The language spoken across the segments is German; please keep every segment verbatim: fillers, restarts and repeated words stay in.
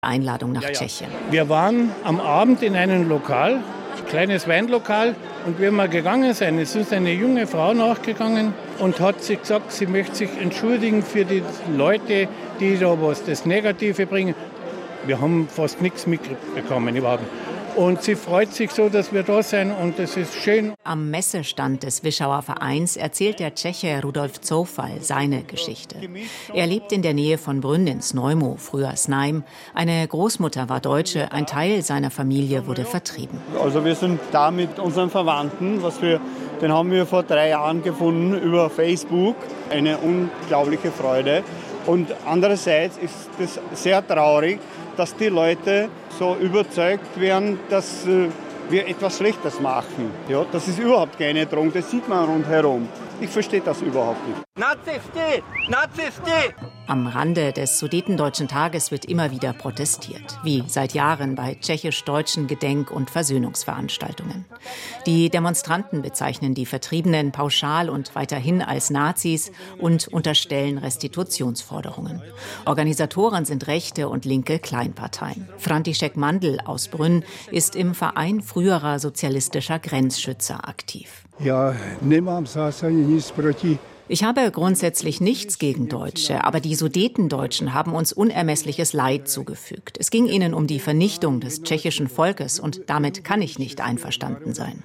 Einladung nach ja, ja. Tschechien. Wir waren am Abend in einem Lokal, ein kleines Weinlokal, und wenn wir gegangen sind, ist uns eine junge Frau nachgegangen und hat sich gesagt, sie möchte sich entschuldigen für die Leute, die da was das Negative bringen. Wir haben fast nichts mitbekommen überhaupt. Und sie freut sich so, dass wir da sind, und das ist schön. Am Messestand des Wischauer Vereins erzählt der Tscheche Rudolf Zoufal seine Geschichte. Er lebt in der Nähe von Brünn in Znojmo, früher Znaim. Eine Großmutter war Deutsche, ein Teil seiner Familie wurde vertrieben. Also wir sind da mit unseren Verwandten, was wir, den haben wir vor drei Jahren gefunden über Facebook. Eine unglaubliche Freude. Und andererseits ist es sehr traurig, dass die Leute so überzeugt werden, dass äh, wir etwas Schlechtes machen. Ja, das ist überhaupt keine Drohung, das sieht man rundherum. Ich verstehe das überhaupt nicht. Nazisti! Nazisti! Am Rande des Sudetendeutschen Tages wird immer wieder protestiert, wie seit Jahren bei tschechisch-deutschen Gedenk- und Versöhnungsveranstaltungen. Die Demonstranten bezeichnen die Vertriebenen pauschal und weiterhin als Nazis und unterstellen Restitutionsforderungen. Organisatoren sind rechte und linke Kleinparteien. František Mandl aus Brünn ist im Verein früherer sozialistischer Grenzschützer aktiv. Ja, nemám zásadně nic proti. Ich habe grundsätzlich nichts gegen Deutsche, aber die Sudetendeutschen haben uns unermessliches Leid zugefügt. Es ging ihnen um die Vernichtung des tschechischen Volkes, und damit kann ich nicht einverstanden sein.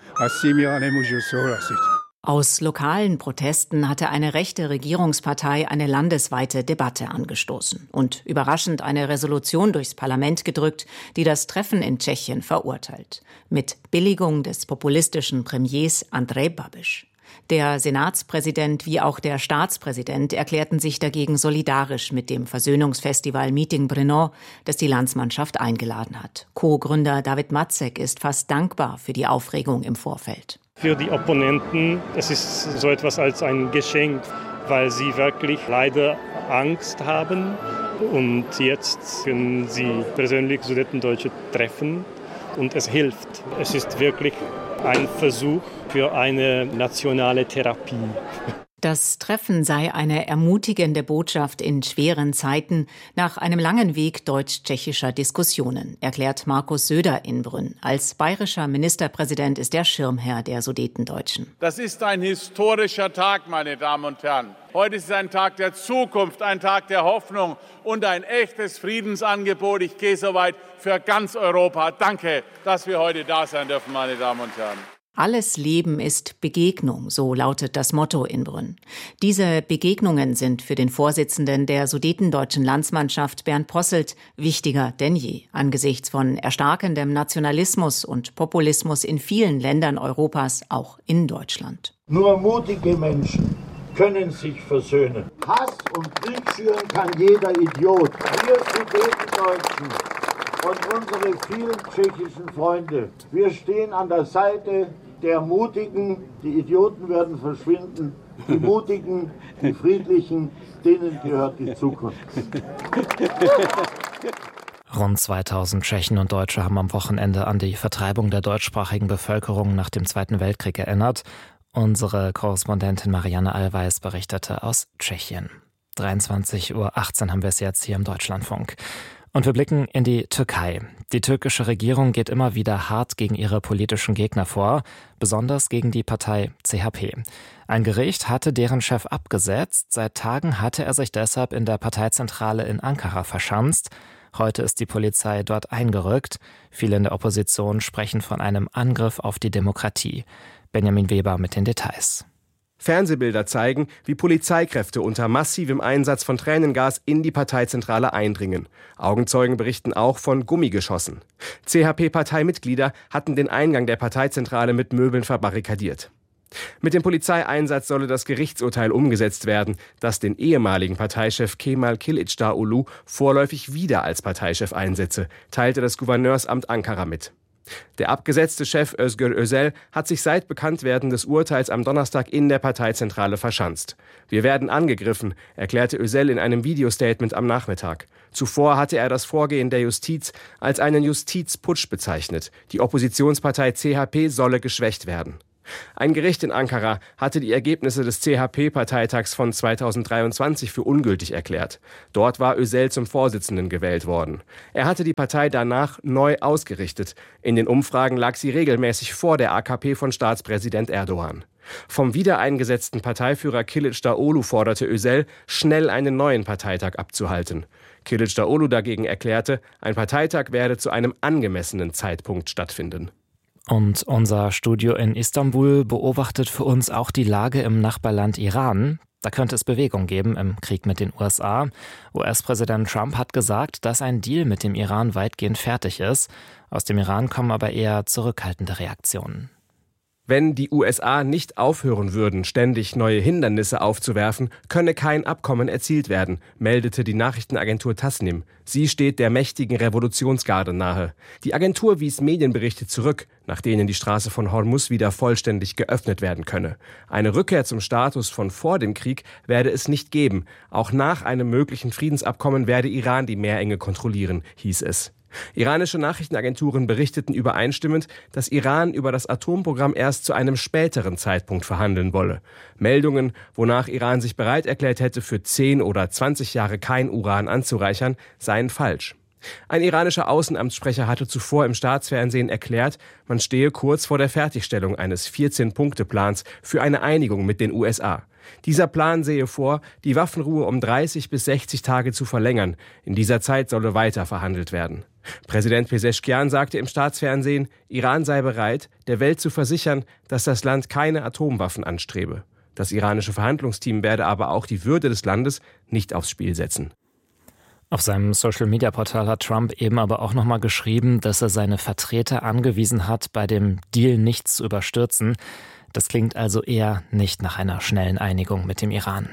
Aus lokalen Protesten hatte eine rechte Regierungspartei eine landesweite Debatte angestoßen und überraschend eine Resolution durchs Parlament gedrückt, die das Treffen in Tschechien verurteilt. Mit Billigung des populistischen Premiers Andrej Babiš. Der Senatspräsident wie auch der Staatspräsident erklärten sich dagegen solidarisch mit dem Versöhnungsfestival Meeting Brno, das die Landsmannschaft eingeladen hat. Co-Gründer David Matzek ist fast dankbar für die Aufregung im Vorfeld. Für die Opponenten, es ist so etwas als ein Geschenk, weil sie wirklich leider Angst haben. Und jetzt können sie persönlich Sudetendeutsche treffen, und es hilft. Es ist wirklich ein Versuch für eine nationale Therapie. Das Treffen sei eine ermutigende Botschaft in schweren Zeiten nach einem langen Weg deutsch-tschechischer Diskussionen, erklärt Markus Söder in Brünn. Als bayerischer Ministerpräsident ist er Schirmherr der Sudetendeutschen. Das ist ein historischer Tag, meine Damen und Herren. Heute ist ein Tag der Zukunft, ein Tag der Hoffnung und ein echtes Friedensangebot. Ich gehe so weit für ganz Europa. Danke, dass wir heute da sein dürfen, meine Damen und Herren. Alles Leben ist Begegnung, so lautet das Motto in Brünn. Diese Begegnungen sind für den Vorsitzenden der Sudetendeutschen Landsmannschaft Bernd Posselt wichtiger denn je, angesichts von erstarkendem Nationalismus und Populismus in vielen Ländern Europas, auch in Deutschland. Nur mutige Menschen können sich versöhnen. Hass und Krieg schüren kann jeder Idiot. Wir Sudetendeutschen und unsere vielen tschechischen Freunde, wir stehen an der Seite der Mutigen. Die Idioten werden verschwinden. Die Mutigen, die Friedlichen, denen gehört die Zukunft. Rund zweitausend Tschechen und Deutsche haben am Wochenende an die Vertreibung der deutschsprachigen Bevölkerung nach dem Zweiten Weltkrieg erinnert. Unsere Korrespondentin Marianne Allweis berichtete aus Tschechien. dreiundzwanzig Uhr achtzehn haben wir es jetzt hier im Deutschlandfunk. Und wir blicken in die Türkei. Die türkische Regierung geht immer wieder hart gegen ihre politischen Gegner vor, besonders gegen die Partei C H P. Ein Gericht hatte deren Chef abgesetzt. Seit Tagen hatte er sich deshalb in der Parteizentrale in Ankara verschanzt. Heute ist die Polizei dort eingerückt. Viele in der Opposition sprechen von einem Angriff auf die Demokratie. Benjamin Weber mit den Details. Fernsehbilder zeigen, wie Polizeikräfte unter massivem Einsatz von Tränengas in die Parteizentrale eindringen. Augenzeugen berichten auch von Gummigeschossen. C H P-Parteimitglieder hatten den Eingang der Parteizentrale mit Möbeln verbarrikadiert. Mit dem Polizeieinsatz solle das Gerichtsurteil umgesetzt werden, das den ehemaligen Parteichef Kemal Kılıçdaroğlu vorläufig wieder als Parteichef einsetze, teilte das Gouverneursamt Ankara mit. Der abgesetzte Chef Özgür Özel hat sich seit Bekanntwerden des Urteils am Donnerstag in der Parteizentrale verschanzt. Wir werden angegriffen, erklärte Özel in einem Videostatement am Nachmittag. Zuvor hatte er das Vorgehen der Justiz als einen Justizputsch bezeichnet. Die Oppositionspartei C H P solle geschwächt werden. Ein Gericht in Ankara hatte die Ergebnisse des C H P-Parteitags von zweitausenddreiundzwanzig für ungültig erklärt. Dort war Özel zum Vorsitzenden gewählt worden. Er hatte die Partei danach neu ausgerichtet. In den Umfragen lag sie regelmäßig vor der A K P von Staatspräsident Erdogan. Vom wiedereingesetzten Parteiführer Kılıçdaroğlu forderte Özel, schnell einen neuen Parteitag abzuhalten. Kılıçdaroğlu dagegen erklärte, ein Parteitag werde zu einem angemessenen Zeitpunkt stattfinden. Und unser Studio in Istanbul beobachtet für uns auch die Lage im Nachbarland Iran. Da könnte es Bewegung geben im Krieg mit den U S A. U S-Präsident Trump hat gesagt, dass ein Deal mit dem Iran weitgehend fertig ist. Aus dem Iran kommen aber eher zurückhaltende Reaktionen. Wenn die U S A nicht aufhören würden, ständig neue Hindernisse aufzuwerfen, könne kein Abkommen erzielt werden, meldete die Nachrichtenagentur Tasnim. Sie steht der mächtigen Revolutionsgarde nahe. Die Agentur wies Medienberichte zurück, nach denen die Straße von Hormuz wieder vollständig geöffnet werden könne. Eine Rückkehr zum Status von vor dem Krieg werde es nicht geben. Auch nach einem möglichen Friedensabkommen werde Iran die Meerenge kontrollieren, hieß es. Iranische Nachrichtenagenturen berichteten übereinstimmend, dass Iran über das Atomprogramm erst zu einem späteren Zeitpunkt verhandeln wolle. Meldungen, wonach Iran sich bereit erklärt hätte, für zehn oder zwanzig Jahre kein Uran anzureichern, seien falsch. Ein iranischer Außenamtssprecher hatte zuvor im Staatsfernsehen erklärt, man stehe kurz vor der Fertigstellung eines vierzehn-Punkte-Plans für eine Einigung mit den U S A. Dieser Plan sehe vor, die Waffenruhe um dreißig bis sechzig Tage zu verlängern. In dieser Zeit solle weiter verhandelt werden. Präsident Pezeschkian sagte im Staatsfernsehen, Iran sei bereit, der Welt zu versichern, dass das Land keine Atomwaffen anstrebe. Das iranische Verhandlungsteam werde aber auch die Würde des Landes nicht aufs Spiel setzen. Auf seinem Social-Media-Portal hat Trump eben aber auch nochmal geschrieben, dass er seine Vertreter angewiesen hat, bei dem Deal nichts zu überstürzen. Das klingt also eher nicht nach einer schnellen Einigung mit dem Iran.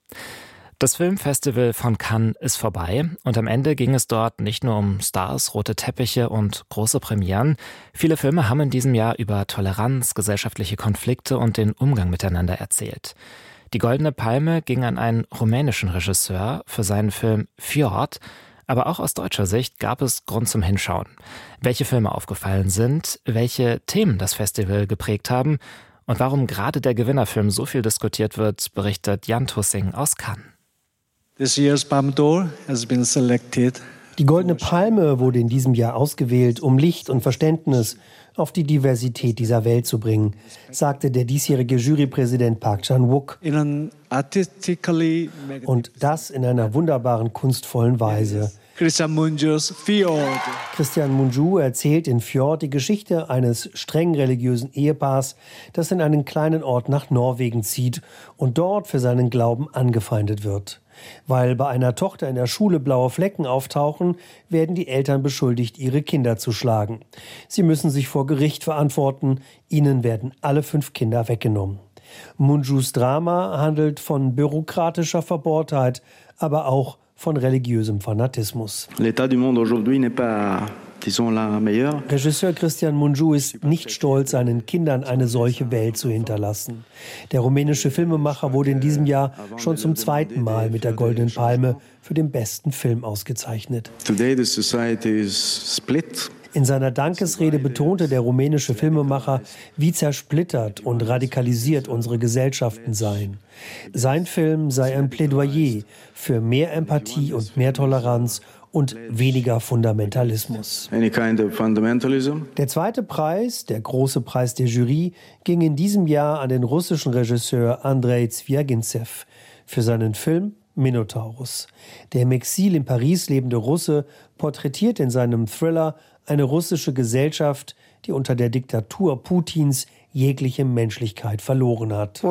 Das Filmfestival von Cannes ist vorbei und am Ende ging es dort nicht nur um Stars, rote Teppiche und große Premieren. Viele Filme haben in diesem Jahr über Toleranz, gesellschaftliche Konflikte und den Umgang miteinander erzählt. Die Goldene Palme ging an einen rumänischen Regisseur für seinen Film Fjord, aber auch aus deutscher Sicht gab es Grund zum Hinschauen. Welche Filme aufgefallen sind, welche Themen das Festival geprägt haben und warum gerade der Gewinnerfilm so viel diskutiert wird, berichtet Jan Tussing aus Cannes. This year's Palme d'Or has been selected. Die Goldene Palme wurde in diesem Jahr ausgewählt, um Licht und Verständnis auf die Diversität dieser Welt zu bringen, sagte der diesjährige Jurypräsident Park Chan-wook. Und das in einer wunderbaren, kunstvollen Weise. Christian Mungiu's Fjord. Christian Mungiu erzählt in Fjord die Geschichte eines streng religiösen Ehepaars, das in einen kleinen Ort nach Norwegen zieht und dort für seinen Glauben angefeindet wird. Weil bei einer Tochter in der Schule blaue Flecken auftauchen, werden die Eltern beschuldigt, ihre Kinder zu schlagen. Sie müssen sich vor Gericht verantworten, ihnen werden alle fünf Kinder weggenommen. Mungius Drama handelt von bürokratischer Verbohrtheit, aber auch von religiösem Fanatismus. L'état du monde aujourd'hui n'est pas, disons, la meilleure. Regisseur Cristian Mungiu ist nicht stolz, seinen Kindern eine solche Welt zu hinterlassen. Der rumänische Filmemacher wurde in diesem Jahr schon zum zweiten Mal mit der Goldenen Palme für den besten Film ausgezeichnet. Today the society is split. In seiner Dankesrede betonte der rumänische Filmemacher, wie zersplittert und radikalisiert unsere Gesellschaften seien. Sein Film sei ein Plädoyer für mehr Empathie und mehr Toleranz und weniger Fundamentalismus. Any kind of fundamentalism. Der zweite Preis, der große Preis der Jury, ging in diesem Jahr an den russischen Regisseur Andrei Zwjaginzew für seinen Film Minotaurus. Der im Exil in Paris lebende Russe porträtiert in seinem Thriller eine russische Gesellschaft, die unter der Diktatur Putins jegliche Menschlichkeit verloren hat.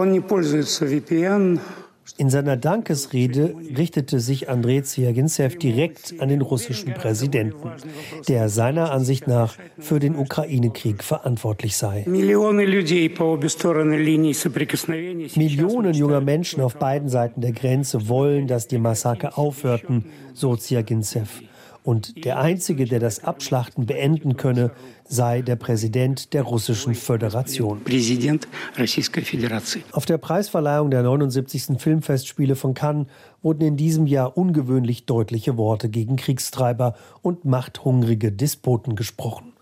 In seiner Dankesrede richtete sich Andrei Zwjaginzew direkt an den russischen Präsidenten, der seiner Ansicht nach für den Ukraine-Krieg verantwortlich sei. Millionen junger Menschen auf beiden Seiten der Grenze wollen, dass die Massaker aufhörten, so Zwjaginzew. Und der Einzige, der das Abschlachten beenden könne, sei der Präsident der Russischen Föderation. Auf der Preisverleihung der neunundsiebzigsten Filmfestspiele von Cannes wurden in diesem Jahr ungewöhnlich deutliche Worte gegen Kriegstreiber und machthungrige Despoten gesprochen.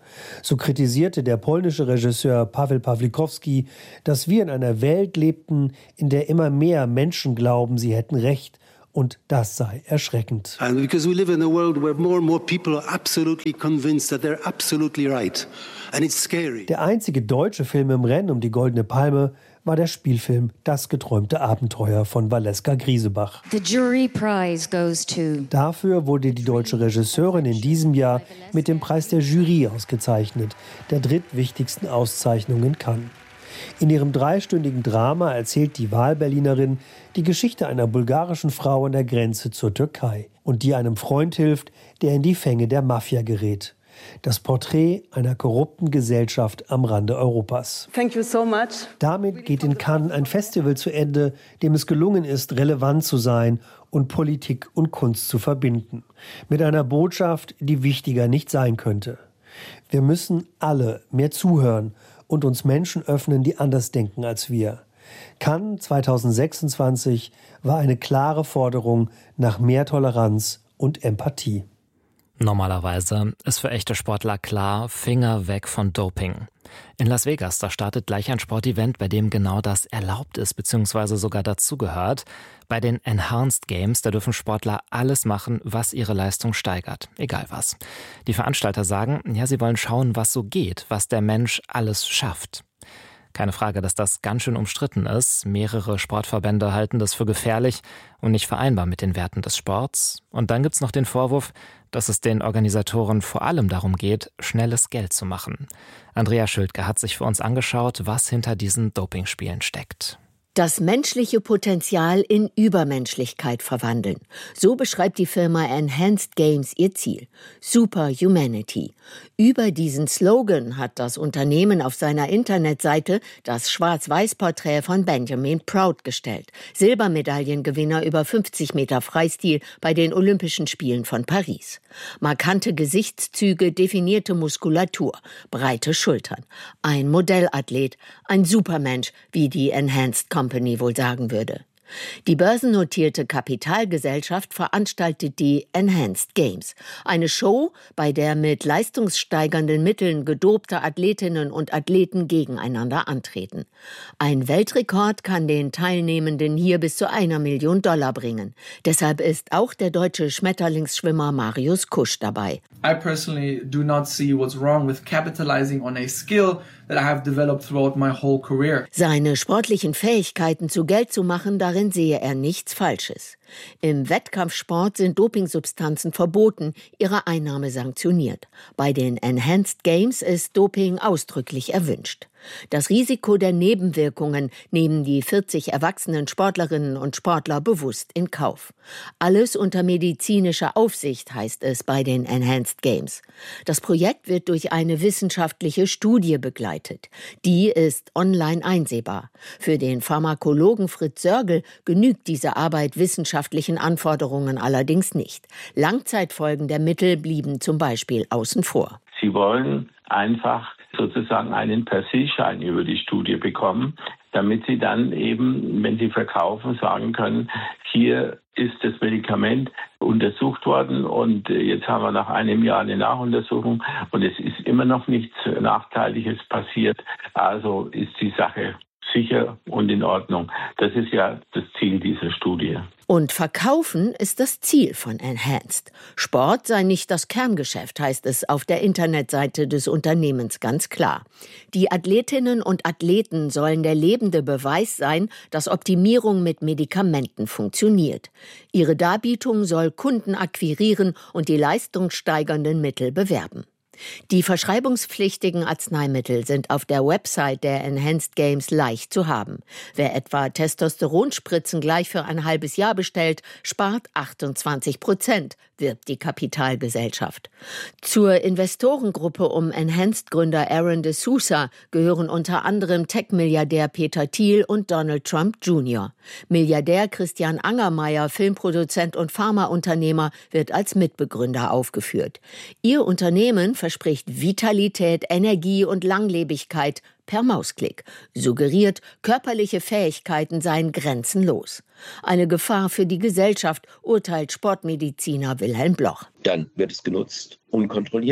So kritisierte der polnische Regisseur Paweł Pawlikowski, dass wir in einer Welt lebten, in der immer mehr Menschen glauben, sie hätten Recht. Und das sei erschreckend. And because we live in a world where more and more people are absolutely convinced that they're absolutely right. And it's scary. Der einzige deutsche Film im Rennen um die Goldene Palme war der Spielfilm Das geträumte Abenteuer von Valeska Griesebach. The jury prize goes to. Dafür wurde die deutsche Regisseurin in diesem Jahr mit dem Preis der Jury ausgezeichnet, der drittwichtigsten Auszeichnung in Cannes. In ihrem dreistündigen Drama erzählt die Wahlberlinerin die Geschichte einer bulgarischen Frau an der Grenze zur Türkei und die einem Freund hilft, der in die Fänge der Mafia gerät. Das Porträt einer korrupten Gesellschaft am Rande Europas. Thank you so much. Damit geht in Cannes ein Festival zu Ende, dem es gelungen ist, relevant zu sein und Politik und Kunst zu verbinden. Mit einer Botschaft, die wichtiger nicht sein könnte. Wir müssen alle mehr zuhören und uns Menschen öffnen, die anders denken als wir. Cannes zweitausendsechsundzwanzig war eine klare Forderung nach mehr Toleranz und Empathie. Normalerweise ist für echte Sportler klar, Finger weg von Doping. In Las Vegas, da startet gleich ein Sportevent, bei dem genau das erlaubt ist bzw. sogar dazugehört. Bei den Enhanced Games, da dürfen Sportler alles machen, was ihre Leistung steigert, egal was. Die Veranstalter sagen, ja, sie wollen schauen, was so geht, was der Mensch alles schafft. Keine Frage, dass das ganz schön umstritten ist. Mehrere Sportverbände halten das für gefährlich und nicht vereinbar mit den Werten des Sports. Und dann gibt's noch den Vorwurf, dass es den Organisatoren vor allem darum geht, schnelles Geld zu machen. Andrea Schildke hat sich für uns angeschaut, was hinter diesen Dopingspielen steckt. Das menschliche Potenzial in Übermenschlichkeit verwandeln. So beschreibt die Firma Enhanced Games ihr Ziel. Superhumanity. Über diesen Slogan hat das Unternehmen auf seiner Internetseite das Schwarz-Weiß-Porträt von Benjamin Proud gestellt. Silbermedaillengewinner über fünfzig Meter Freistil bei den Olympischen Spielen von Paris. Markante Gesichtszüge, definierte Muskulatur, breite Schultern. Ein Modellathlet, ein Supermensch, wie die Enhanced Company wohl sagen würde. Die börsennotierte Kapitalgesellschaft veranstaltet die Enhanced Games. Eine Show, bei der mit leistungssteigernden Mitteln gedopte Athletinnen und Athleten gegeneinander antreten. Ein Weltrekord kann den Teilnehmenden hier bis zu einer Million Dollar bringen. Deshalb ist auch der deutsche Schmetterlingsschwimmer Marius Kusch dabei. I personally do not see what's wrong with capitalizing on a skill that I have developed throughout my whole career. Seine sportlichen Fähigkeiten zu Geld zu machen, darin sehe er nichts Falsches. Im Wettkampfsport sind Dopingsubstanzen verboten, ihre Einnahme sanktioniert. Bei den Enhanced Games ist Doping ausdrücklich erwünscht. Das Risiko der Nebenwirkungen nehmen die vierzig erwachsenen Sportlerinnen und Sportler bewusst in Kauf. Alles unter medizinischer Aufsicht, heißt es bei den Enhanced Games. Das Projekt wird durch eine wissenschaftliche Studie begleitet. Die ist online einsehbar. Für den Pharmakologen Fritz Sörgel genügt diese Arbeit wissenschaftlichen Anforderungen allerdings nicht. Langzeitfolgen der Mittel blieben zum Beispiel außen vor. Sie wollen einfach sozusagen einen Per-Se-Schein über die Studie bekommen, damit sie dann eben, wenn sie verkaufen, sagen können, hier ist das Medikament untersucht worden und jetzt haben wir nach einem Jahr eine Nachuntersuchung und es ist immer noch nichts Nachteiliges passiert. Also ist die Sache sicher und in Ordnung. Das ist ja das Ziel dieser Studie. Und verkaufen ist das Ziel von Enhanced. Sport sei nicht das Kerngeschäft, heißt es auf der Internetseite des Unternehmens ganz klar. Die Athletinnen und Athleten sollen der lebende Beweis sein, dass Optimierung mit Medikamenten funktioniert. Ihre Darbietung soll Kunden akquirieren und die leistungssteigernden Mittel bewerben. Die verschreibungspflichtigen Arzneimittel sind auf der Website der Enhanced Games leicht zu haben. Wer etwa Testosteronspritzen gleich für ein halbes Jahr bestellt, spart achtundzwanzig Prozent, wirbt die Kapitalgesellschaft. Zur Investorengruppe um Enhanced-Gründer Aaron de Sousa gehören unter anderem Tech-Milliardär Peter Thiel und Donald Trump Junior Milliardär Christian Angermayer, Filmproduzent und Pharmaunternehmer, wird als Mitbegründer aufgeführt. Ihr Unternehmen verspricht Vitalität, Energie und Langlebigkeit per Mausklick, suggeriert, körperliche Fähigkeiten seien grenzenlos. Eine Gefahr für die Gesellschaft, urteilt Sportmediziner Wilhelm Bloch. Dann wird es genutzt, unkontrolliert.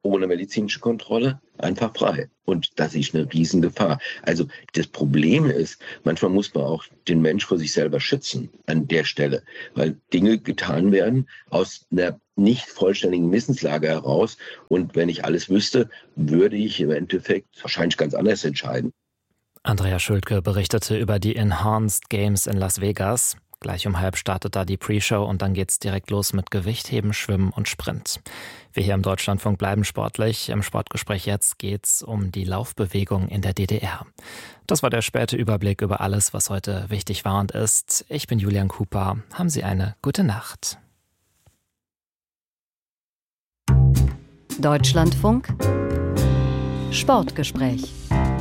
ohne medizinische Kontrolle einfach frei. Und das ist eine Riesengefahr. Also das Problem ist, manchmal muss man auch den Mensch vor sich selber schützen an der Stelle, weil Dinge getan werden aus einer nicht vollständigen Wissenslage heraus. Und wenn ich alles wüsste, würde ich im Endeffekt wahrscheinlich ganz anders entscheiden. Andrea Schultke berichtete über die Enhanced Games in Las Vegas. Gleich um halb startet da die Pre-Show und dann geht's direkt los mit Gewichtheben, Schwimmen und Sprint. Wir hier im Deutschlandfunk bleiben sportlich. Im Sportgespräch jetzt geht's um die Laufbewegung in der D D R. Das war der späte Überblick über alles, was heute wichtig war und ist. Ich bin Julian Cooper. Haben Sie eine gute Nacht. Deutschlandfunk Sportgespräch.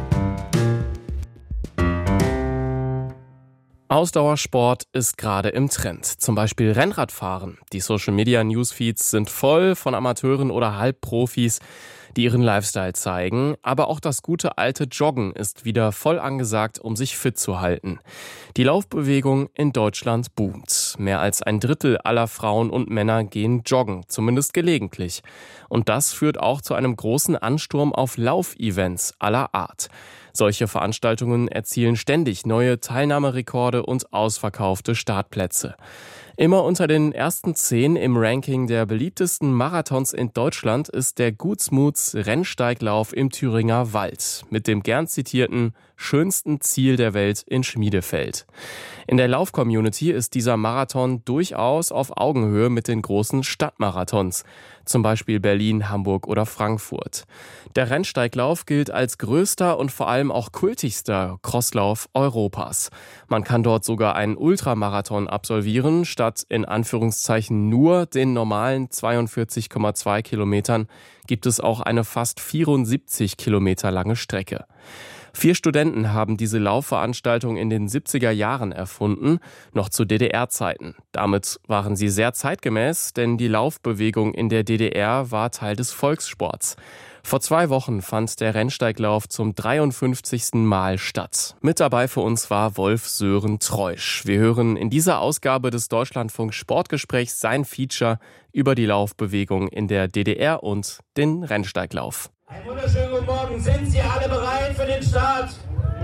Ausdauersport ist gerade im Trend. Zum Beispiel Rennradfahren. Die Social-Media-Newsfeeds sind voll von Amateuren oder Halbprofis, die ihren Lifestyle zeigen. Aber auch das gute alte Joggen ist wieder voll angesagt, um sich fit zu halten. Die Laufbewegung in Deutschland boomt. Mehr als ein Drittel aller Frauen und Männer gehen joggen, zumindest gelegentlich. Und das führt auch zu einem großen Ansturm auf Laufevents aller Art. Solche Veranstaltungen erzielen ständig neue Teilnahmerekorde und ausverkaufte Startplätze. Immer unter den ersten zehn im Ranking der beliebtesten Marathons in Deutschland ist der Gutsmuts Rennsteiglauf im Thüringer Wald mit dem gern zitierten schönsten Ziel der Welt in Schmiedefeld. In der Lauf-Community ist dieser Marathon durchaus auf Augenhöhe mit den großen Stadtmarathons, zum Beispiel Berlin, Hamburg oder Frankfurt. Der Rennsteiglauf gilt als größter und vor allem auch kultigster Crosslauf Europas. Man kann dort sogar einen Ultramarathon absolvieren, statt in Anführungszeichen nur den normalen zweiundvierzig Komma zwei Kilometern gibt es auch eine fast vierundsiebzig Kilometer lange Strecke. Vier Studenten haben diese Laufveranstaltung in den siebziger Jahren erfunden, noch zu D D R-Zeiten. Damit waren sie sehr zeitgemäß, denn die Laufbewegung in der D D R war Teil des Volkssports. Vor zwei Wochen fand der Rennsteiglauf zum dreiundfünfzigsten Mal statt. Mit dabei für uns war Wolf-Sören Treusch. Wir hören in dieser Ausgabe des Deutschlandfunk Sportgesprächs sein Feature über die Laufbewegung in der D D R und den Rennsteiglauf. Einen wunderschönen guten Morgen. Sind Sie alle bereit für den Start?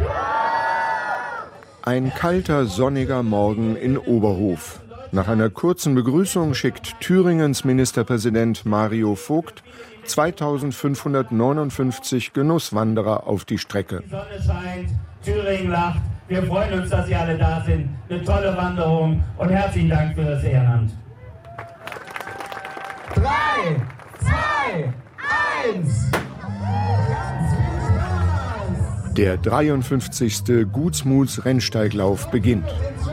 Ja! Ein kalter, sonniger Morgen in Oberhof. Nach einer kurzen Begrüßung schickt Thüringens Ministerpräsident Mario Vogt zweitausendfünfhundertneunundfünfzig Genusswanderer auf die Strecke. Die Sonne scheint, Thüringen lacht. Wir freuen uns, dass Sie alle da sind. Eine tolle Wanderung und herzlichen Dank für das Ehrenamt. Drei, zwei, eins. Der dreiundfünfzigste Gutsmuts Rennsteiglauf beginnt.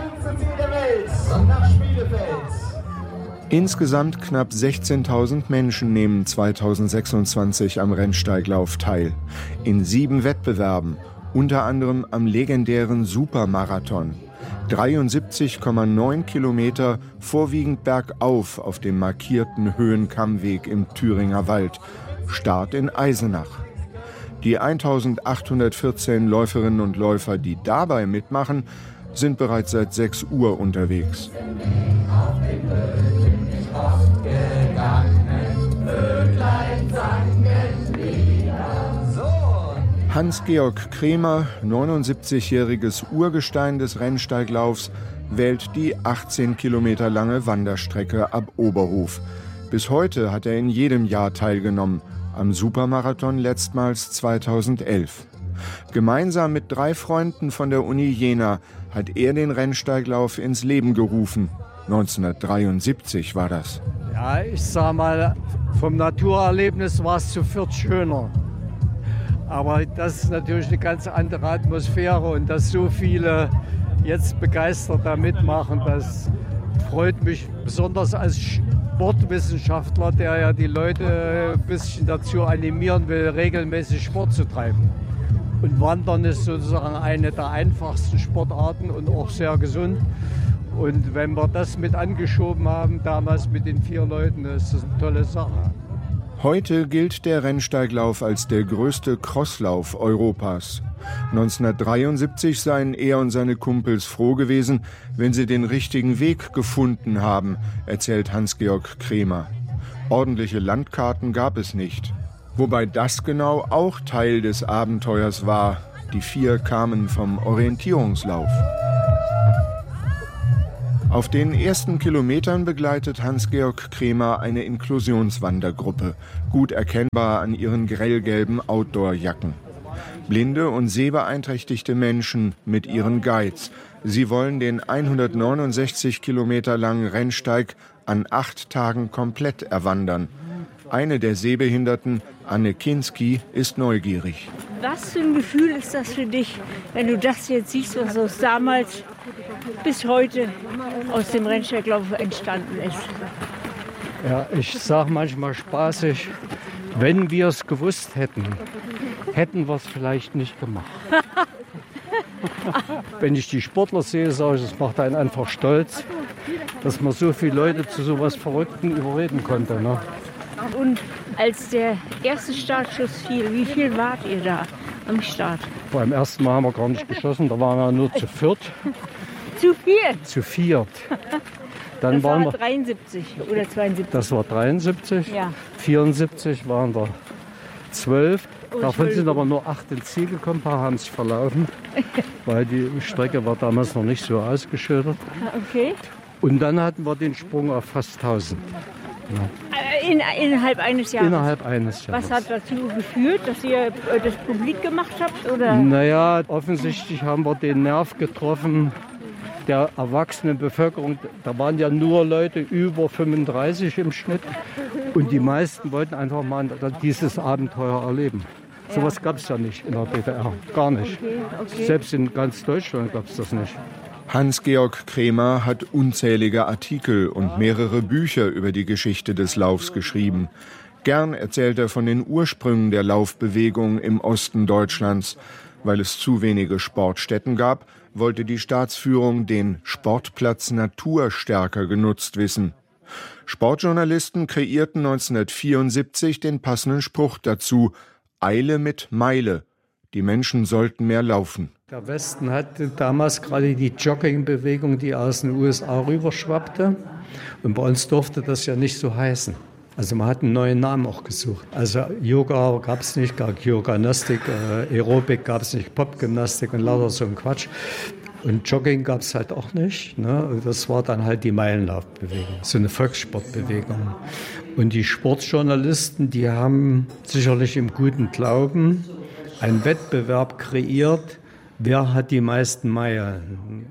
Insgesamt knapp sechzehntausend Menschen nehmen zweitausendsechsundzwanzig am Rennsteiglauf teil. In sieben Wettbewerben, unter anderem am legendären Supermarathon. dreiundsiebzig Komma neun Kilometer vorwiegend bergauf auf dem markierten Höhenkammweg im Thüringer Wald. Start in Eisenach. Die eintausendachthundertvierzehn Läuferinnen und Läufer, die dabei mitmachen, sind bereits seit sechs Uhr unterwegs. Hans-Georg Kremer, neunundsiebzigjähriges Urgestein des Rennsteiglaufs, wählt die achtzehn Kilometer lange Wanderstrecke ab Oberhof. Bis heute hat er in jedem Jahr teilgenommen, am Supermarathon letztmals zweitausendelf. Gemeinsam mit drei Freunden von der Uni Jena hat er den Rennsteiglauf ins Leben gerufen. neunzehnhundertdreiundsiebzig war das. Ja, ich sag mal, vom Naturerlebnis war es zu viert schöner. Aber das ist natürlich eine ganz andere Atmosphäre und dass so viele jetzt begeistert da mitmachen, das freut mich besonders als Sportwissenschaftler, der ja die Leute ein bisschen dazu animieren will, regelmäßig Sport zu treiben. Und Wandern ist sozusagen eine der einfachsten Sportarten und auch sehr gesund. Und wenn wir das mit angeschoben haben, damals mit den vier Leuten, ist das eine tolle Sache. Heute gilt der Rennsteiglauf als der größte Crosslauf Europas. neunzehnhundertdreiundsiebzig seien er und seine Kumpels froh gewesen, wenn sie den richtigen Weg gefunden haben, erzählt Hans-Georg Kremer. Ordentliche Landkarten gab es nicht. Wobei das genau auch Teil des Abenteuers war. Die vier kamen vom Orientierungslauf. Auf den ersten Kilometern begleitet Hans-Georg Kremer eine Inklusionswandergruppe, gut erkennbar an ihren grellgelben Outdoor-Jacken. Blinde und sehbeeinträchtigte Menschen mit ihren Guides. Sie wollen den hundertneunundsechzig Kilometer langen Rennsteig an acht Tagen komplett erwandern. Eine der Sehbehinderten, Anne Kinski, ist neugierig. Was für ein Gefühl ist das für dich, wenn du das jetzt siehst, was aus damals bis heute aus dem Rennsteiglauf entstanden ist? Ja, ich sage manchmal spaßig, wenn wir es gewusst hätten, hätten wir es vielleicht nicht gemacht. Wenn ich die Sportler sehe, sage ich, das macht einen einfach stolz, dass man so viele Leute zu so was Verrückten überreden konnte. Ne? Und als der erste Startschuss fiel, wie viel wart ihr da am Start? Beim ersten Mal haben wir gar nicht geschossen, da waren wir nur zu viert. Zu viert? Zu viert. Dann das waren war wir, dreiundsiebzig oder zweiundsiebzig? Das war dreiundsiebzig. Ja. vierundsiebzig waren wir zwölf. Oh, Davon sind aber nur acht ins Ziel gekommen, ein paar haben sich verlaufen, weil die Strecke war damals noch nicht so ausgeschildert. Okay. Und dann hatten wir den Sprung auf fast tausend. Ja. In, innerhalb eines Jahres? Innerhalb eines Jahres. Was hat dazu geführt, dass ihr das publik gemacht habt? Oder? Naja, offensichtlich haben wir den Nerv getroffen der erwachsenen Bevölkerung. Da waren ja nur Leute über fünfunddreißig im Schnitt. Und die meisten wollten einfach mal dieses Abenteuer erleben. Ja. Sowas gab es ja nicht in der D D R. Gar nicht. Okay, okay. Selbst in ganz Deutschland gab es das nicht. Hans-Georg Kremer hat unzählige Artikel und mehrere Bücher über die Geschichte des Laufs geschrieben. Gern erzählt er von den Ursprüngen der Laufbewegung im Osten Deutschlands. Weil es zu wenige Sportstätten gab, wollte die Staatsführung den Sportplatz Natur stärker genutzt wissen. Sportjournalisten kreierten neunzehnhundertvierundsiebzig den passenden Spruch dazu: Eile mit Meile. Die Menschen sollten mehr laufen. Der Westen hatte damals gerade die Joggingbewegung, die aus den U S A rüberschwappte. Und bei uns durfte das ja nicht so heißen. Also man hat einen neuen Namen auch gesucht. Also Yoga gab es nicht, gab Yoganastik, äh, Aerobik gab es nicht, Popgymnastik und lauter so ein Quatsch. Und Jogging gab es halt auch nicht. Ne? Das war dann halt die Meilenlaufbewegung, so eine Volkssportbewegung. Und die Sportjournalisten, die haben sicherlich im guten Glauben einen Wettbewerb kreiert, wer hat die meisten Meilen.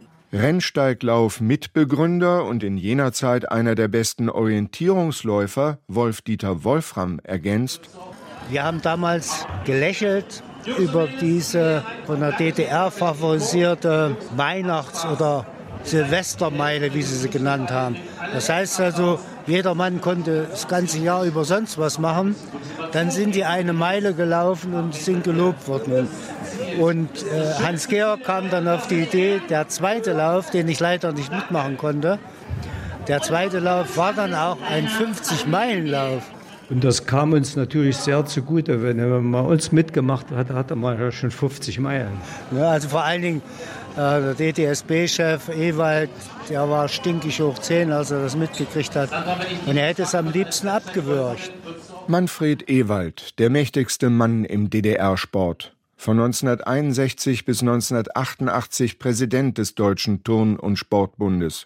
Rennsteiglauf-Mitbegründer und in jener Zeit einer der besten Orientierungsläufer, Wolf-Dieter Wolfram, ergänzt: Wir haben damals gelächelt über diese von der D D R favorisierte Weihnachts- oder Silvestermeile, wie sie sie genannt haben. Das heißt also, jeder Mann konnte das ganze Jahr über sonst was machen. Dann sind die eine Meile gelaufen und sind gelobt worden. Und äh, Hans-Georg kam dann auf die Idee, der zweite Lauf, den ich leider nicht mitmachen konnte, der zweite Lauf war dann auch ein fünfzig-Meilen-Lauf. Und das kam uns natürlich sehr zugute. Wenn man uns mitgemacht hat, hatte man ja schon fünfzig Meilen. Ja, also vor allen Dingen äh, der D T S B-Chef Ewald, der war stinkig hoch zehn, als er das mitgekriegt hat. Und er hätte es am liebsten abgewürgt. Manfred Ewald, der mächtigste Mann im D D R-Sport. Von neunzehnhunderteinundsechzig bis neunzehnhundertachtundachtzig Präsident des Deutschen Turn- und Sportbundes.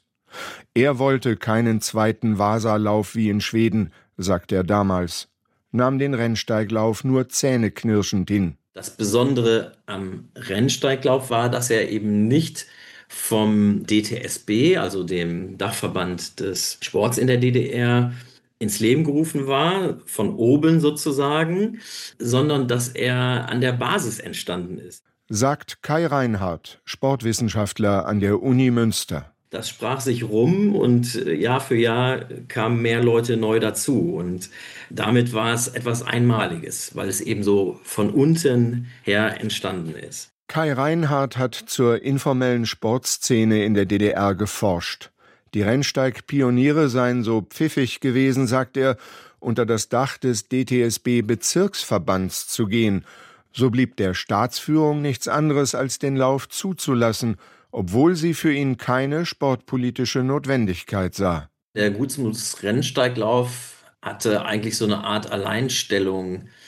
Er wollte keinen zweiten Vasalauf wie in Schweden, sagt er damals, nahm den Rennsteiglauf nur zähneknirschend hin. Das Besondere am Rennsteiglauf war, dass er eben nicht vom D T S B, also dem Dachverband des Sports in der D D R, ins Leben gerufen war, von oben sozusagen, sondern dass er an der Basis entstanden ist. Sagt Kai Reinhardt, Sportwissenschaftler an der Uni Münster. Das sprach sich rum und Jahr für Jahr kamen mehr Leute neu dazu. Und damit war es etwas Einmaliges, weil es eben so von unten her entstanden ist. Kai Reinhardt hat zur informellen Sportszene in der D D R geforscht. Die Rennsteigpioniere seien so pfiffig gewesen, sagt er, unter das Dach des D T S B-Bezirksverbands zu gehen. So blieb der Staatsführung nichts anderes, als den Lauf zuzulassen, obwohl sie für ihn keine sportpolitische Notwendigkeit sah. Der Gutsmuts-Rennsteiglauf hatte eigentlich so eine Art Alleinstellung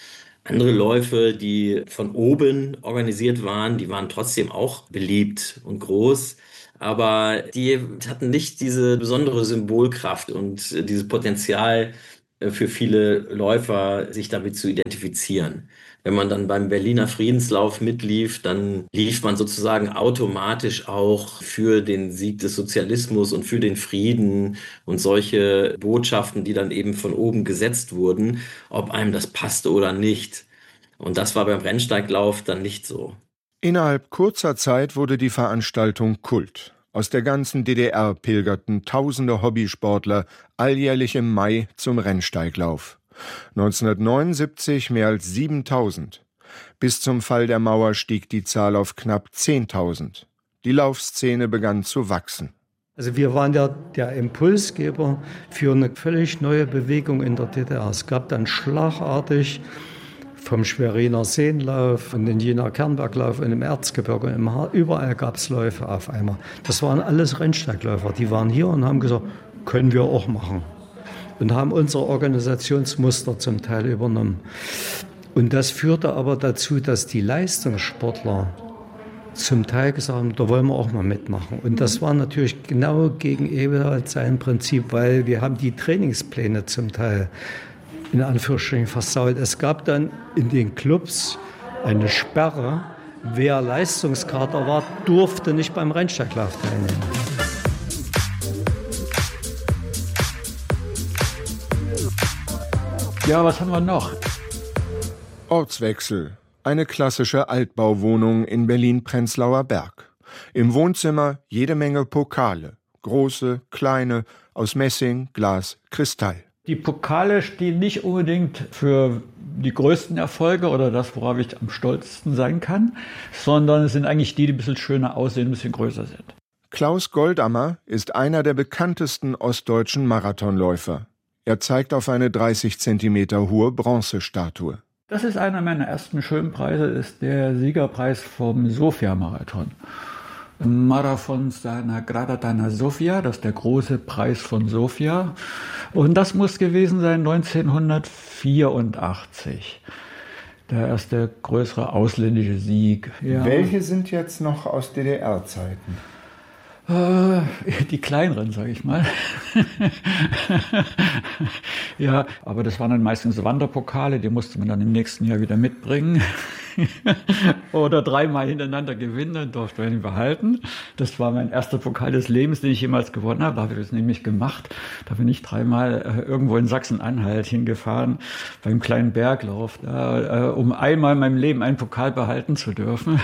Andere Läufe, die von oben organisiert waren, die waren trotzdem auch beliebt und groß. Aber die hatten nicht diese besondere Symbolkraft und dieses Potenzial für viele Läufer, sich damit zu identifizieren. Wenn man dann beim Berliner Friedenslauf mitlief, dann lief man sozusagen automatisch auch für den Sieg des Sozialismus und für den Frieden und solche Botschaften, die dann eben von oben gesetzt wurden, ob einem das passte oder nicht. Und das war beim Rennsteiglauf dann nicht so. Innerhalb kurzer Zeit wurde die Veranstaltung Kult. Aus der ganzen D D R pilgerten tausende Hobbysportler alljährlich im Mai zum Rennsteiglauf. neunzehnhundertneunundsiebzig mehr als siebentausend. Bis zum Fall der Mauer stieg die Zahl auf knapp zehntausend. Die Laufszene begann zu wachsen. Also wir waren ja der Impulsgeber für eine völlig neue Bewegung in der D D R. Es gab dann schlagartig vom Schweriner Seenlauf und den Jenaer Kernberglauf und im Erzgebirge und im Haar, überall gab es Läufe auf einmal. Das waren alles Rennsteigläufer, die waren hier und haben gesagt, können wir auch machen. Und haben unsere Organisationsmuster zum Teil übernommen. Und das führte aber dazu, dass die Leistungssportler zum Teil gesagt haben, da wollen wir auch mal mitmachen. Und das war natürlich genau gegen Eberhard sein Prinzip, weil wir haben die Trainingspläne zum Teil in Anführungsstrichen versaut. Es gab dann in den Clubs eine Sperre. Wer Leistungskater war, durfte nicht beim Rennsteiglauf teilnehmen. Ja, was haben wir noch? Ortswechsel. Eine klassische Altbauwohnung in Berlin-Prenzlauer Berg. Im Wohnzimmer jede Menge Pokale. Große, kleine, aus Messing, Glas, Kristall. Die Pokale stehen nicht unbedingt für die größten Erfolge oder das, worauf ich am stolzesten sein kann, sondern es sind eigentlich die, die ein bisschen schöner aussehen, ein bisschen größer sind. Klaus Goldammer ist einer der bekanntesten ostdeutschen Marathonläufer. Er zeigt auf eine dreißig Zentimeter hohe Bronzestatue. Das ist einer meiner ersten schönen Preise, ist der Siegerpreis vom Sofia-Marathon. Marathon Sagrada Sofia, das ist der große Preis von Sofia. Und das muss gewesen sein neunzehnhundertvierundachtzig. Der erste größere ausländische Sieg. Ja. Welche sind jetzt noch aus D D R-Zeiten? Äh, die kleineren, sage ich mal. Ja, aber das waren dann meistens Wanderpokale, die musste man dann im nächsten Jahr wieder mitbringen. Oder dreimal hintereinander gewinnen, dann durfte man ihn behalten. Das war mein erster Pokal des Lebens, den ich jemals gewonnen habe. Da habe ich das nämlich gemacht. Da bin ich dreimal äh, irgendwo in Sachsen-Anhalt hingefahren, beim kleinen Berglauf, da, äh, um einmal in meinem Leben einen Pokal behalten zu dürfen.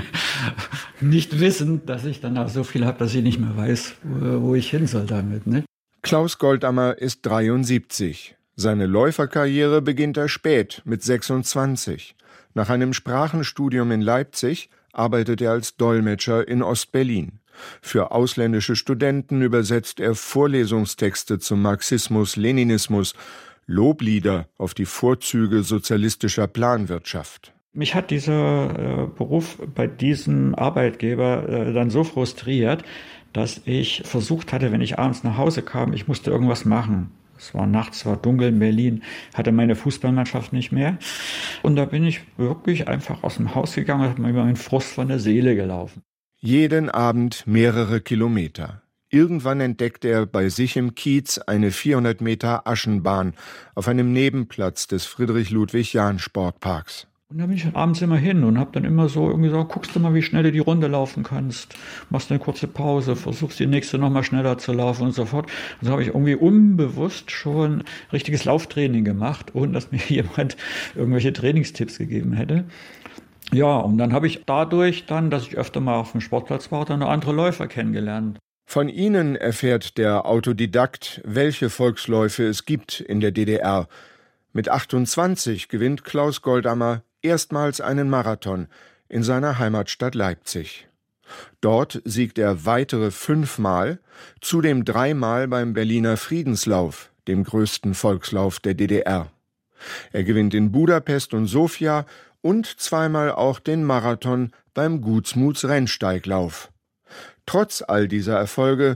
Nicht wissend, dass ich danach so viel habe, dass ich nicht mehr weiß, wo, wo ich hin soll damit. Ne? Klaus Goldammer ist dreiundsiebzig. Seine Läuferkarriere beginnt er spät, mit sechsundzwanzig. Nach einem Sprachenstudium in Leipzig arbeitet er als Dolmetscher in Ostberlin. Für ausländische Studenten übersetzt er Vorlesungstexte zum Marxismus, Leninismus, Loblieder auf die Vorzüge sozialistischer Planwirtschaft. Mich hat dieser äh, Beruf bei diesem Arbeitgeber äh, dann so frustriert, dass ich versucht hatte, wenn ich abends nach Hause kam, ich musste irgendwas machen. Es war nachts, es war dunkel in Berlin, hatte meine Fußballmannschaft nicht mehr. Und da bin ich wirklich einfach aus dem Haus gegangen und habe mir über meinen Frust von der Seele gelaufen. Jeden Abend mehrere Kilometer. Irgendwann entdeckt er bei sich im Kiez eine vierhundert Meter Aschenbahn auf einem Nebenplatz des Friedrich-Ludwig-Jahn-Sportparks. Und da bin ich abends immer hin und habe dann immer so irgendwie gesagt, guckst du mal, wie schnell du die Runde laufen kannst, machst eine kurze Pause, versuchst die nächste noch mal schneller zu laufen und so fort. Und so habe ich irgendwie unbewusst schon richtiges Lauftraining gemacht, ohne dass mir jemand irgendwelche Trainingstipps gegeben hätte. Ja, und dann habe ich dadurch dann, dass ich öfter mal auf dem Sportplatz war, dann noch andere Läufer kennengelernt. Von ihnen erfährt der Autodidakt, welche Volksläufe es gibt in der D D R. Mit achtundzwanzig gewinnt Klaus Goldammer erstmals einen Marathon in seiner Heimatstadt Leipzig. Dort siegt er weitere fünfmal, zudem dreimal beim Berliner Friedenslauf, dem größten Volkslauf der D D R. Er gewinnt in Budapest und Sofia und zweimal auch den Marathon beim Gutsmuts Rennsteiglauf. Trotz all dieser Erfolge,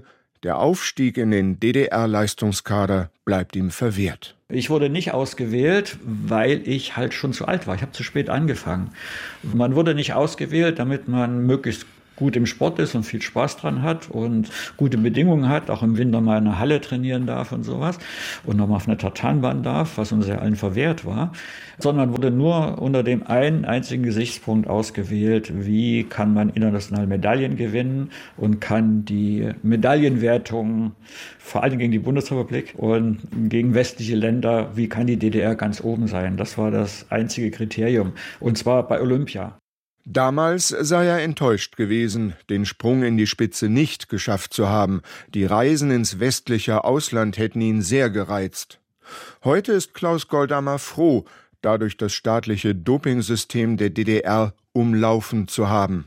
Der Aufstieg in den D D R-Leistungskader bleibt ihm verwehrt. Ich wurde nicht ausgewählt, weil ich halt schon zu alt war. Ich habe zu spät angefangen. Man wurde nicht ausgewählt, damit man möglichst gut im Sport ist und viel Spaß dran hat und gute Bedingungen hat, auch im Winter mal in einer Halle trainieren darf und sowas und nochmal auf einer Tartanbahn darf, was uns ja allen verwehrt war, sondern wurde nur unter dem einen einzigen Gesichtspunkt ausgewählt, wie kann man international Medaillen gewinnen und kann die Medaillenwertung, vor allem gegen die Bundesrepublik und gegen westliche Länder, wie kann die D D R ganz oben sein? Das war das einzige Kriterium, und zwar bei Olympia. Damals sei er enttäuscht gewesen, den Sprung in die Spitze nicht geschafft zu haben. Die Reisen ins westliche Ausland hätten ihn sehr gereizt. Heute ist Klaus Goldammer froh, dadurch das staatliche Dopingsystem der D D R umlaufen zu haben.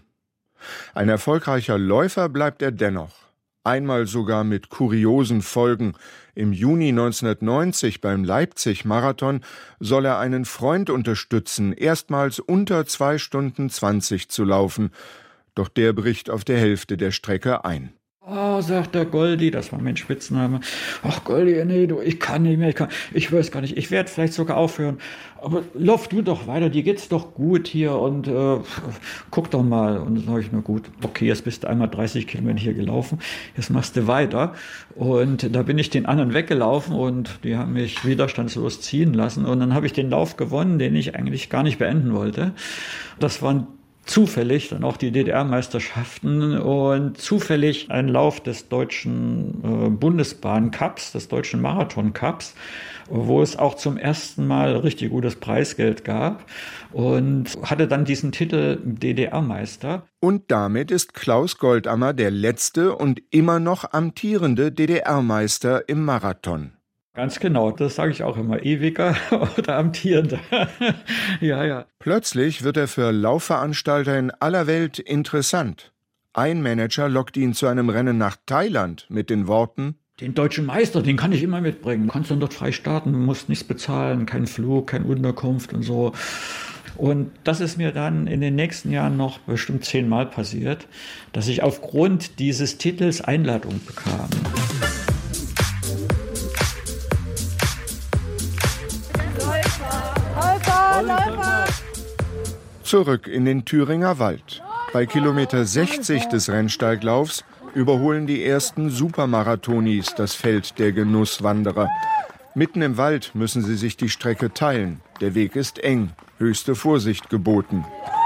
Ein erfolgreicher Läufer bleibt er dennoch. Einmal sogar mit kuriosen Folgen. Im Juni neunzehnhundertneunzig beim Leipzig-Marathon soll er einen Freund unterstützen, erstmals unter zwei Stunden zwanzig zu laufen. Doch der bricht auf der Hälfte der Strecke ein. Oh, sagt der Goldi, das war mein Spitzname. Ach Goldi, nee, du, ich kann nicht mehr, ich kann, ich weiß gar nicht, ich werde vielleicht sogar aufhören. Aber lauf du doch weiter, dir geht's doch gut hier und äh, guck doch mal. Und dann sage ich, na gut, okay, jetzt bist du einmal dreißig Kilometer hier gelaufen, jetzt machst du weiter. Und da bin ich den anderen weggelaufen und die haben mich widerstandslos ziehen lassen. Und dann habe ich den Lauf gewonnen, den ich eigentlich gar nicht beenden wollte. Das waren zufällig dann auch die D D R-Meisterschaften und zufällig ein Lauf des deutschen äh, Bundesbahn-Cups, des deutschen Marathon-Cups, wo es auch zum ersten Mal richtig gutes Preisgeld gab und hatte dann diesen Titel D D R-Meister. Und damit ist Klaus Goldammer der letzte und immer noch amtierende D D R-Meister im Marathon. Ganz genau, das sage ich auch immer, ewiger oder amtierender. Ja, ja. Plötzlich wird er für Laufveranstalter in aller Welt interessant. Ein Manager lockt ihn zu einem Rennen nach Thailand mit den Worten: Den deutschen Meister, den kann ich immer mitbringen. Du kannst dann dort frei starten, musst nichts bezahlen, kein Flug, keine Unterkunft und so. Und das ist mir dann in den nächsten Jahren noch bestimmt zehnmal passiert, dass ich aufgrund dieses Titels Einladung bekam. Zurück in den Thüringer Wald. Bei Kilometer sechzig des Rennsteiglaufs überholen die ersten Supermarathonis das Feld der Genusswanderer. Mitten im Wald müssen sie sich die Strecke teilen. Der Weg ist eng, höchste Vorsicht geboten.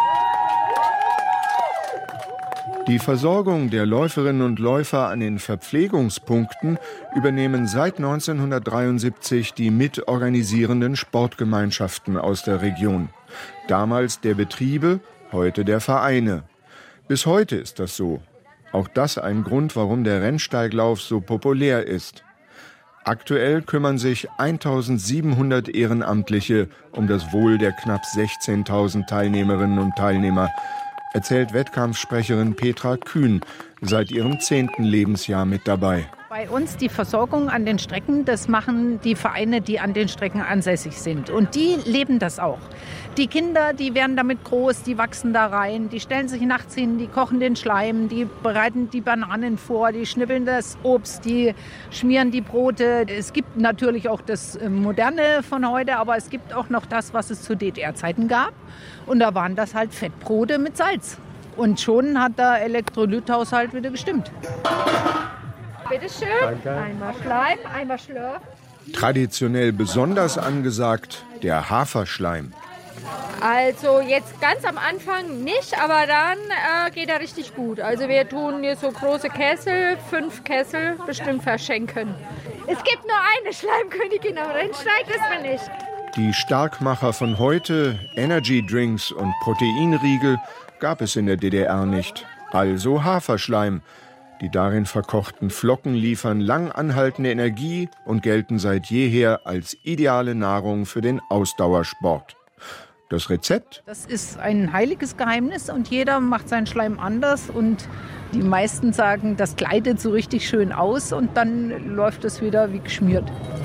Die Versorgung der Läuferinnen und Läufer an den Verpflegungspunkten übernehmen seit neunzehnhundertdreiundsiebzig die mitorganisierenden Sportgemeinschaften aus der Region. Damals der Betriebe, heute der Vereine. Bis heute ist das so. Auch das ein Grund, warum der Rennsteiglauf so populär ist. Aktuell kümmern sich eintausendsiebenhundert Ehrenamtliche um das Wohl der knapp sechzehntausend Teilnehmerinnen und Teilnehmer, erzählt Wettkampfsprecherin Petra Kühn, seit ihrem zehnten Lebensjahr mit dabei. Bei uns die Versorgung an den Strecken, das machen die Vereine, die an den Strecken ansässig sind. Und die leben das auch. Die Kinder, die werden damit groß, die wachsen da rein, die stellen sich nachts hin, die kochen den Schleim, die bereiten die Bananen vor, die schnippeln das Obst, die schmieren die Brote. Es gibt natürlich auch das Moderne von heute, aber es gibt auch noch das, was es zu D D R-Zeiten gab. Und da waren das halt Fettbrote mit Salz. Und schon hat der Elektrolythaushalt wieder gestimmt. Bitte schön. Danke. Einmal Schleim, einmal Schlürf. Traditionell besonders angesagt der Haferschleim. Also jetzt ganz am Anfang nicht, aber dann äh, geht er richtig gut. Also wir tun hier so große Kessel, fünf Kessel bestimmt verschenken. Es gibt nur eine Schleimkönigin am Rennsteig, das bin ich. Die Starkmacher von heute, Energy-Drinks und Proteinriegel, gab es in der D D R nicht. Also Haferschleim. Die darin verkochten Flocken liefern lang anhaltende Energie und gelten seit jeher als ideale Nahrung für den Ausdauersport. Das Rezept? Das ist ein heiliges Geheimnis und jeder macht seinen Schleim anders und die meisten sagen, das gleitet so richtig schön aus und dann läuft es wieder wie geschmiert.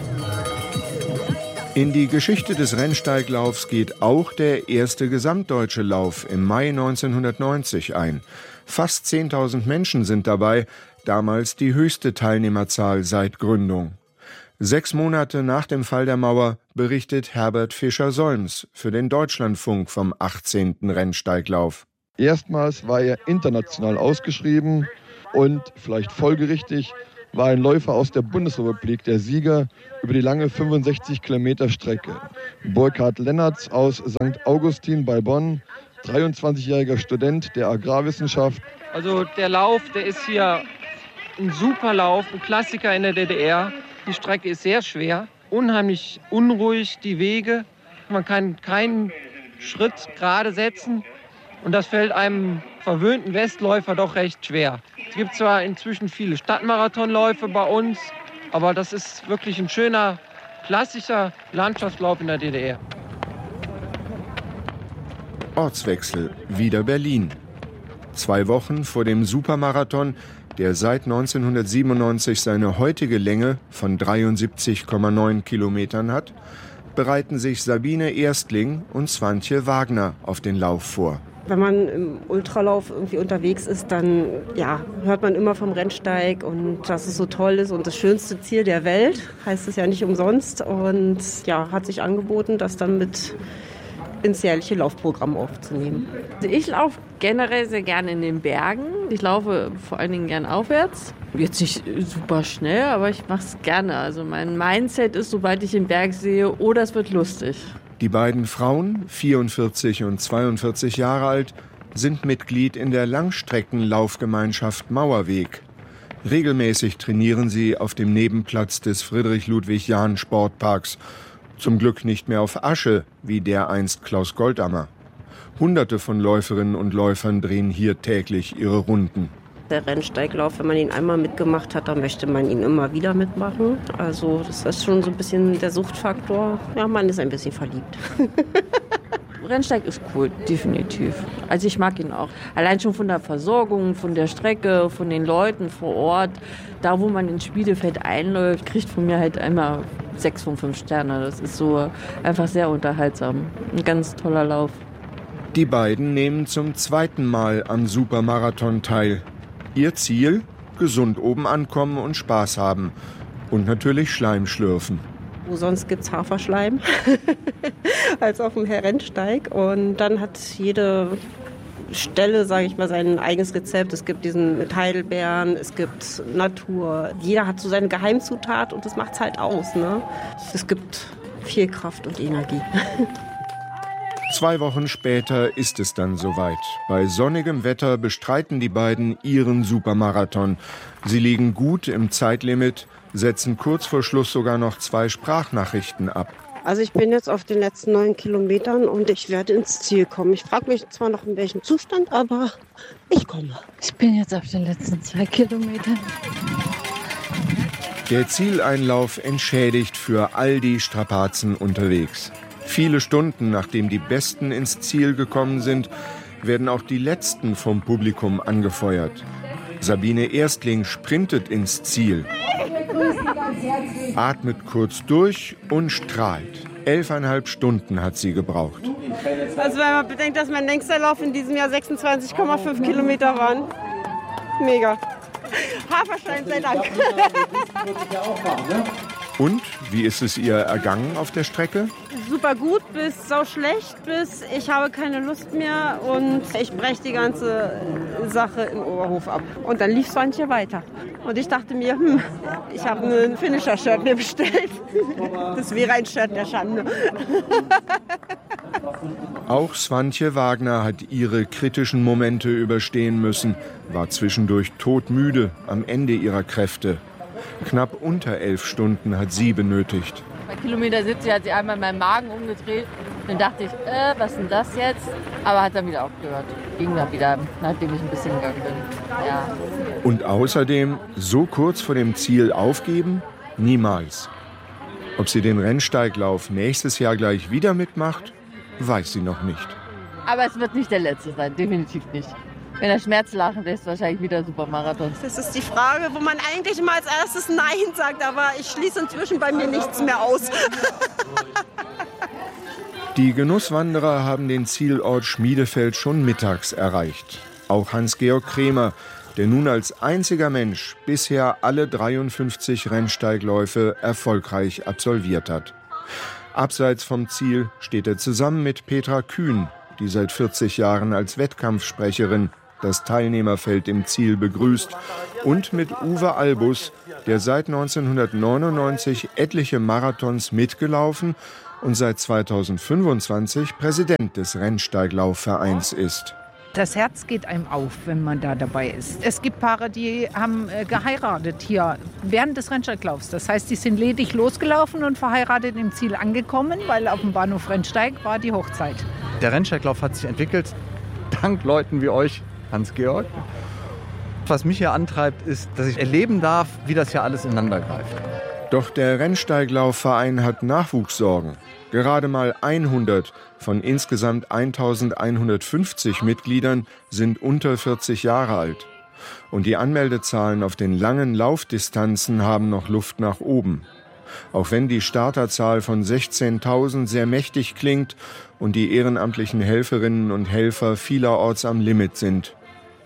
In die Geschichte des Rennsteiglaufs geht auch der erste gesamtdeutsche Lauf im Mai neunzehnhundertneunzig ein. Fast zehntausend Menschen sind dabei, damals die höchste Teilnehmerzahl seit Gründung. Sechs Monate nach dem Fall der Mauer berichtet Herbert Fischer-Solms für den Deutschlandfunk vom achtzehnten Rennsteiglauf. Erstmals war er international ausgeschrieben und vielleicht folgerichtig war ein Läufer aus der Bundesrepublik der Sieger über die lange fünfundsechzig Kilometer Strecke. Burkhard Lennertz aus Sankt Augustin bei Bonn, dreiundzwanzigjähriger Student der Agrarwissenschaft. Also der Lauf, der ist hier ein super Lauf, ein Klassiker in der D D R. Die Strecke ist sehr schwer, unheimlich unruhig, die Wege. Man kann keinen Schritt gerade setzen und das fällt einem verwöhnten Westläufer doch recht schwer. Es gibt zwar inzwischen viele Stadtmarathonläufe bei uns, aber das ist wirklich ein schöner, klassischer Landschaftslauf in der D D R. Ortswechsel, wieder Berlin. Zwei Wochen vor dem Supermarathon, der seit neunzehnhundertsiebenundneunzig seine heutige Länge von dreiundsiebzig Komma neun Kilometern hat, bereiten sich Sabine Erstling und Swantje Wagner auf den Lauf vor. Wenn man im Ultralauf irgendwie unterwegs ist, dann ja, hört man immer vom Rennsteig und dass es so toll ist und das schönste Ziel der Welt, heißt es ja nicht umsonst. Und ja, hat sich angeboten, das dann mit ins jährliche Laufprogramm aufzunehmen. Also ich laufe generell sehr gerne in den Bergen. Ich laufe vor allen Dingen gern aufwärts. Jetzt nicht super schnell, aber ich mache es gerne. Also mein Mindset ist, sobald ich den Berg sehe, oh, das wird lustig. Die beiden Frauen, vierundvierzig und zweiundvierzig Jahre alt, sind Mitglied in der Langstreckenlaufgemeinschaft Mauerweg. Regelmäßig trainieren sie auf dem Nebenplatz des Friedrich-Ludwig-Jahn-Sportparks. Zum Glück nicht mehr auf Asche, wie dereinst Klaus Goldammer. Hunderte von Läuferinnen und Läufern drehen hier täglich ihre Runden. Der Rennsteiglauf, wenn man ihn einmal mitgemacht hat, dann möchte man ihn immer wieder mitmachen. Also das ist schon so ein bisschen der Suchtfaktor. Ja, man ist ein bisschen verliebt. Rennsteig ist cool, definitiv. Also ich mag ihn auch. Allein schon von der Versorgung, von der Strecke, von den Leuten vor Ort. Da, wo man ins Spielfeld einläuft, kriegt von mir halt einmal sechs von fünf Sterne. Das ist so einfach sehr unterhaltsam. Ein ganz toller Lauf. Die beiden nehmen zum zweiten Mal am Supermarathon teil. Ihr Ziel? Gesund oben ankommen und Spaß haben. Und natürlich Schleim schlürfen. Wo sonst gibt es Haferschleim als auf dem Rennsteig. Und dann hat jede Stelle, sage ich mal, sein eigenes Rezept. Es gibt diesen mit Heidelbeeren, es gibt Natur. Jeder hat so seine Geheimzutat und das macht es halt aus. Ne? Es gibt viel Kraft und Energie. Zwei Wochen später ist es dann soweit. Bei sonnigem Wetter bestreiten die beiden ihren Supermarathon. Sie liegen gut im Zeitlimit, setzen kurz vor Schluss sogar noch zwei Sprachnachrichten ab. Also ich bin jetzt auf den letzten neun Kilometern und ich werde ins Ziel kommen. Ich frage mich zwar noch in welchem Zustand, aber ich komme. Ich bin jetzt auf den letzten zwei Kilometern. Der Zieleinlauf entschädigt für all die Strapazen unterwegs. Viele Stunden, nachdem die Besten ins Ziel gekommen sind, werden auch die Letzten vom Publikum angefeuert. Sabine Erstling sprintet ins Ziel, atmet kurz durch und strahlt. Elfeinhalb Stunden hat sie gebraucht. Also wenn man bedenkt, dass mein längster Lauf in diesem Jahr sechsundzwanzig Komma fünf Kilometer waren. Mega. Haferstein, sei Dank. Und, wie ist es ihr ergangen auf der Strecke? Super gut bis sau schlecht, bis ich habe keine Lust mehr und ich breche die ganze Sache im Oberhof ab. Und dann lief Swantje weiter. Und ich dachte mir, hm, ich habe ein Finisher-Shirt mir bestellt. Das wäre ein Shirt der Schande. Auch Swantje Wagner hat ihre kritischen Momente überstehen müssen, war zwischendurch todmüde am Ende ihrer Kräfte. Knapp unter elf Stunden hat sie benötigt. Bei Kilometer siebzig hat sie einmal meinen Magen umgedreht. Dann dachte ich, äh, was ist denn das jetzt? Aber hat dann wieder aufgehört. Ging dann wieder, nachdem ich ein bisschen gegangen bin. Ja. Und außerdem, so kurz vor dem Ziel aufgeben? Niemals. Ob sie den Rennsteiglauf nächstes Jahr gleich wieder mitmacht, weiß sie noch nicht. Aber es wird nicht der letzte sein, definitiv nicht. Wenn er Schmerzlachen ist, wahrscheinlich wieder Supermarathon. Das ist die Frage, wo man eigentlich immer als erstes Nein sagt, aber ich schließe inzwischen bei mir nichts mehr aus. Die Genusswanderer haben den Zielort Schmiedefeld schon mittags erreicht. Auch Hans-Georg Kremer, der nun als einziger Mensch bisher alle dreiundfünfzig Rennsteigläufe erfolgreich absolviert hat. Abseits vom Ziel steht er zusammen mit Petra Kühn, die seit vierzig Jahren als Wettkampfsprecherin das Teilnehmerfeld im Ziel begrüßt, und mit Uwe Albus, der seit neunzehnhundertneunundneunzig etliche Marathons mitgelaufen und seit zweitausendfünfundzwanzig Präsident des Rennsteiglaufvereins ist. Das Herz geht einem auf, wenn man da dabei ist. Es gibt Paare, die haben äh, geheiratet hier während des Rennsteiglaufs. Das heißt, die sind ledig losgelaufen und verheiratet im Ziel angekommen, weil auf dem Bahnhof Rennsteig war die Hochzeit. Der Rennsteiglauf hat sich entwickelt, dank Leuten wie euch, Hans-Georg. Was mich hier antreibt, ist, dass ich erleben darf, wie das hier alles ineinander greift. Doch der Rennsteiglaufverein hat Nachwuchssorgen. Gerade mal hundert von insgesamt eintausendeinhundertfünfzig Mitgliedern sind unter vierzig Jahre alt. Und die Anmeldezahlen auf den langen Laufdistanzen haben noch Luft nach oben. Auch wenn die Starterzahl von sechzehntausend sehr mächtig klingt und die ehrenamtlichen Helferinnen und Helfer vielerorts am Limit sind.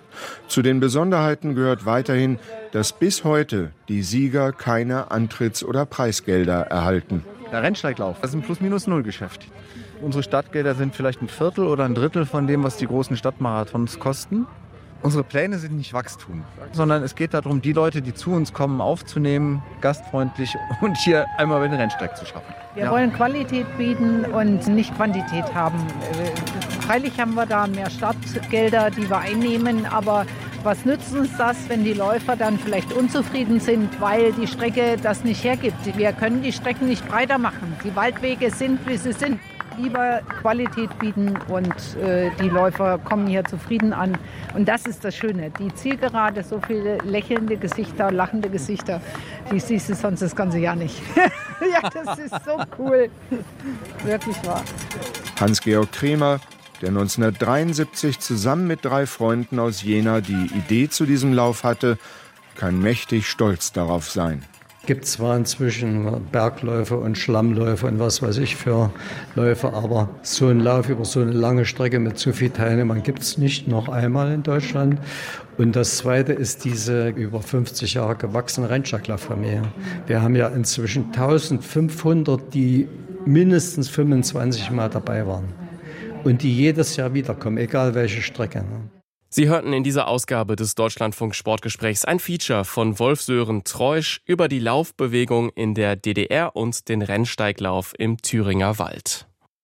Zu den Besonderheiten gehört weiterhin, dass bis heute die Sieger keine Antritts- oder Preisgelder erhalten. Der Rennsteiglauf, das ist ein Plus-Minus-Null-Geschäft. Unsere Stadtgelder sind vielleicht ein Viertel oder ein Drittel von dem, was die großen Stadtmarathons kosten. Unsere Pläne sind nicht Wachstum, sondern es geht darum, die Leute, die zu uns kommen, aufzunehmen, gastfreundlich und hier einmal über den Rennsteig zu schaffen. Wir ja. wollen Qualität bieten und nicht Quantität haben. Freilich haben wir da mehr Startgelder, die wir einnehmen, aber was nützt uns das, wenn die Läufer dann vielleicht unzufrieden sind, weil die Strecke das nicht hergibt? Wir können die Strecken nicht breiter machen. Die Waldwege sind, wie sie sind. Lieber Qualität bieten und äh, die Läufer kommen hier zufrieden an. Und das ist das Schöne. Die Zielgerade, so viele lächelnde Gesichter, lachende Gesichter, die siehst du sonst das ganze Jahr nicht. Ja, das ist so cool. Wirklich wahr. Hans-Georg Kremer, der neunzehnhundertdreiundsiebzig zusammen mit drei Freunden aus Jena die Idee zu diesem Lauf hatte, kann mächtig stolz darauf sein. Es gibt zwar inzwischen Bergläufe und Schlammläufe und was weiß ich für Läufe, aber so ein Lauf über so eine lange Strecke mit so vielen Teilnehmern gibt es nicht noch einmal in Deutschland. Und das Zweite ist diese über fünfzig Jahre gewachsene Rennsteiglauf-Familie. Wir haben ja inzwischen eintausendfünfhundert, die mindestens fünfundzwanzig Mal dabei waren und die jedes Jahr wiederkommen, egal welche Strecke. Sie hörten in dieser Ausgabe des Deutschlandfunk Sportgesprächs ein Feature von Wolf-Sören Treusch über die Laufbewegung in der D D R und den Rennsteiglauf im Thüringer Wald.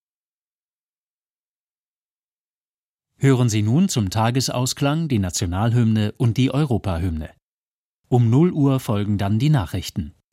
Hören Sie nun zum Tagesausklang die Nationalhymne und die Europahymne. Um null Uhr folgen dann die Nachrichten.